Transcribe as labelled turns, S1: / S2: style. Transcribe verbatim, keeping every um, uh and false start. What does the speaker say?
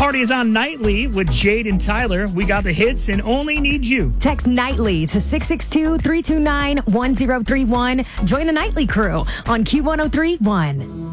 S1: party is on nightly with Jade and Tyler. We got the hits and only need you.
S2: Text nightly to six six two, three two nine, one zero three one. Join the Nightly crew on Q one oh three point one.